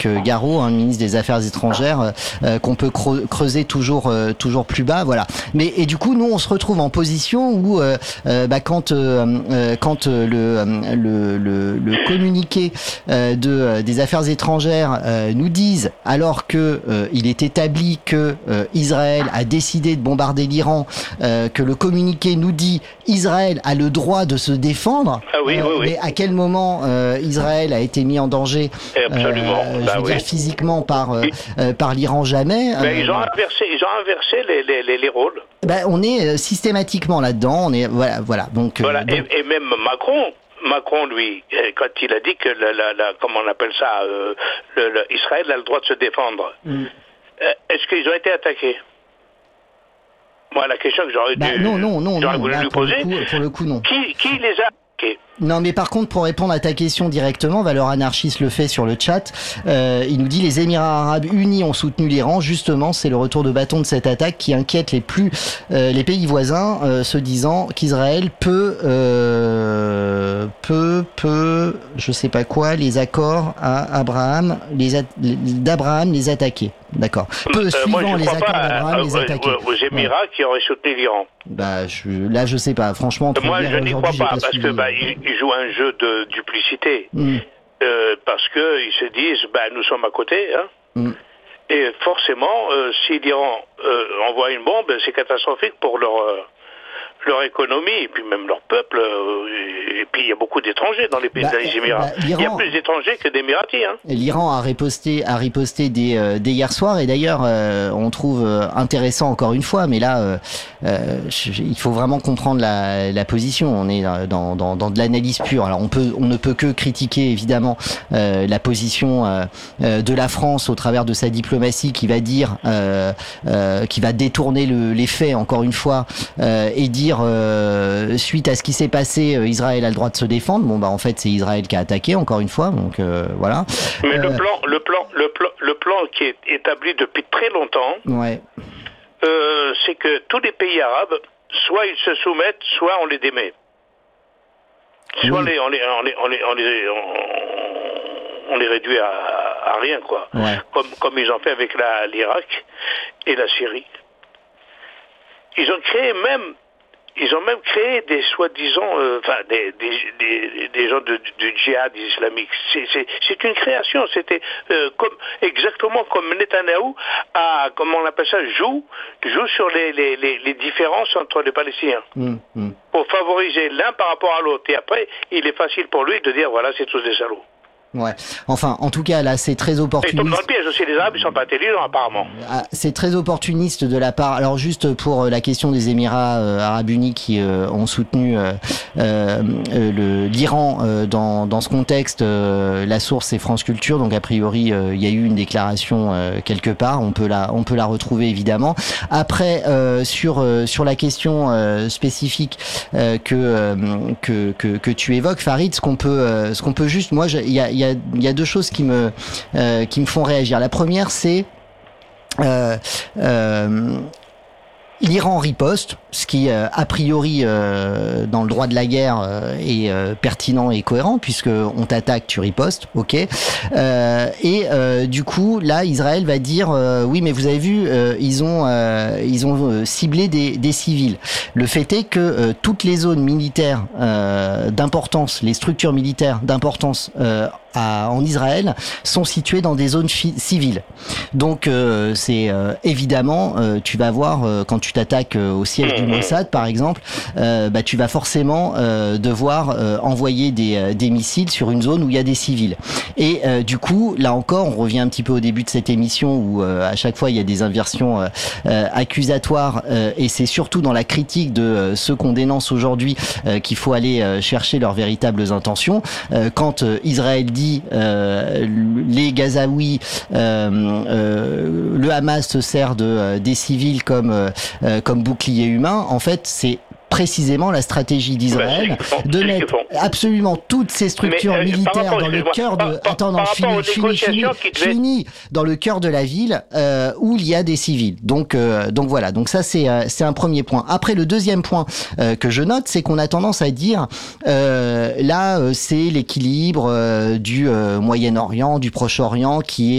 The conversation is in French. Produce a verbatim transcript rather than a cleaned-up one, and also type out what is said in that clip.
Garot, hein, le ministre des Affaires étrangères, euh, qu'on peut creuser toujours euh, toujours plus bas, voilà. Mais et du coup, nous, on se retrouve en position où, euh, euh, bah, quand euh, euh, quand le, le le le communiqué euh, de euh, des Affaires étrangères euh, nous disent, alors que euh, il est établi que euh, Israël a décidé de bombarder l'Iran, euh, que le communiqué nous dit Israël a le droit de se défendre. Ah oui, euh, oui, oui. Mais à quel moment euh, Israël a été mis en danger, Absolument. euh, bah je veux oui. dire physiquement par euh, euh, par l'Iran, jamais. Mais euh, ils ont inversé, ils ont inversé les, les, les, les rôles. Ben, on est euh, systématiquement là-dedans. On est voilà, voilà. Donc, euh, Voilà. donc... Et, et même Macron, Macron lui, quand il a dit que la, la, la comment on appelle ça, euh, le, le, Israël a le droit de se défendre. Mm. Euh, est-ce qu'ils ont été attaqués? Moi, la question que j'aurais bah, dû, non, non, non, j'aurais non, voulu là, lui pour poser, le coup, pour le coup, non. Qui, qui les a attaqués? Non, mais par contre, pour répondre à ta question directement, Valeurs Anarchistes le fait sur le chat. Euh, il nous dit: les Émirats Arabes Unis ont soutenu l'Iran. Justement, c'est le retour de bâton de cette attaque qui inquiète les plus euh, les pays voisins, euh, se disant qu'Israël peut euh, peut peut je sais pas quoi les accords à Abraham les a- d'Abraham les attaquer. D'accord. Peu euh, suivant moi, je les crois accords pas d'Abraham à, les à, attaquer. aux Émirats ouais. qui auraient soutenu l'Iran. Bah, je, là, je sais pas. Franchement, moi, je n'y crois pas, pas parce suivi. que bah, ils, ils jouent un jeu de duplicité. Mm. Euh, parce que ils se disent, bah, nous sommes à côté, hein. Mm. Et forcément, euh, si l'Iran euh, envoie une bombe, c'est catastrophique pour leur euh, leur économie et puis même leur peuple. Euh, et puis il y a beaucoup d'étrangers dans les pays bah, des Émirats. Bah, il y a plus d'étrangers que d'Émiratis. Hein. L'Iran a riposté, a riposté dès, euh, dès hier soir, et d'ailleurs euh, on trouve euh, intéressant encore une fois, mais là euh, euh, je, il faut vraiment comprendre la, la position. On est dans, dans, dans de l'analyse pure. Alors on peut, on ne peut que critiquer évidemment euh, la position euh, euh, de la France au travers de sa diplomatie qui va dire, euh, euh, qui va détourner le, les faits encore une fois euh, et dire euh, suite à ce qui s'est passé, euh, Israël a le droit de se défendre. Bon bah en fait c'est Israël qui a attaqué encore une fois, donc euh, voilà. Mais euh, le plan, le plan, le plan, le plan qui est établi depuis très longtemps, ouais. euh, c'est que tous les pays arabes, soit ils se soumettent, soit on les démet. Soit oui. les, on les, on les, on les, on les, on, on les réduit à, à rien quoi. Ouais. Comme, comme ils ont fait avec la, l'Irak et la Syrie. Ils ont créé même, ils ont même créé des soi-disant, enfin euh, des, des, des, des gens de, du djihad islamique. C'est, c'est, c'est une création. C'était euh, comme exactement comme Netanyahou a, comment on appelle ça, joue, joue sur les, les, les, les différences entre les Palestiniens mmh, mmh. pour favoriser l'un par rapport à l'autre. Et après, il est facile pour lui de dire voilà, c'est tous des salauds. Ouais. Enfin, en tout cas, là, c'est très opportuniste. Et ils tombent dans le piège aussi, les Arabes, ils sont pas intelligents, apparemment. Ah, c'est très opportuniste de la part. Alors, juste pour la question des Émirats euh, Arabes Unis qui euh, ont soutenu euh, euh, le, l'Iran euh, dans, dans ce contexte, euh, la source c'est France Culture, donc a priori, il euh, y a eu une déclaration euh, quelque part. On peut la, on peut la retrouver évidemment. Après, euh, sur euh, sur la question euh, spécifique euh, que, euh, que que que tu évoques, Farid, ce qu'on peut, euh, ce qu'on peut juste, moi, il y a Il y, a, il y a deux choses qui me euh, qui me font réagir. La première, c'est euh, euh, l'Iran riposte, ce qui euh, a priori euh, dans le droit de la guerre euh, est euh, pertinent et cohérent, puisque on t'attaque, tu ripostes, ok. Euh, et euh, du coup, là, Israël va dire euh, oui, mais vous avez vu, euh, ils ont euh, ils ont ciblé des, des civils. Le fait est que euh, toutes les zones militaires euh, d'importance, les structures militaires d'importance euh, À, en Israël sont situés dans des zones fi- civiles. Donc euh, c'est euh, évidemment, euh, tu vas voir euh, quand tu t'attaques euh, au siège du Mossad par exemple, euh, bah tu vas forcément euh, devoir euh, envoyer des, euh, des missiles sur une zone où il y a des civils. Et euh, du coup, là encore, on revient un petit peu au début de cette émission où euh, à chaque fois il y a des inversions euh, euh, accusatoires euh, et c'est surtout dans la critique de euh, ceux qu'on dénonce aujourd'hui euh, qu'il faut aller euh, chercher leurs véritables intentions. Euh, quand euh, Israël dit Euh, les Gazaouis, euh, euh, le Hamas se sert de euh, des civils comme euh, comme bouclier humain. En fait, c'est précisément la stratégie d'Israël Ben, de mettre absolument toutes ces structures Mais, euh, militaires rapport, dans le cœur de... par, Attends, non, par fini, rapport aux fini, fini, négociations qui devaient- fini, dans le cœur de la ville euh, où il y a des civils. Donc, euh, donc voilà. Donc ça, c'est euh, c'est un premier point. Après, le deuxième point euh, que je note, c'est qu'on a tendance à dire euh, là, euh, c'est l'équilibre euh, du euh, Moyen-Orient, du Proche-Orient qui est